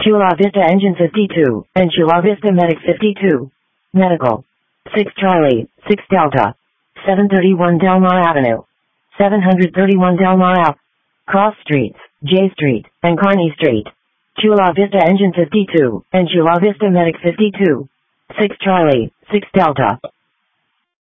Chula Vista Engine 52, and Chula Vista Medic 52. Medical. 6 Charlie, 6 Delta. 731 Delmar Avenue. 731 Delmar Ave. Cross Streets, J Street, and Kearney Street. Chula Vista Engine 52, and Chula Vista Medic 52. 6 Charlie, 6 Delta.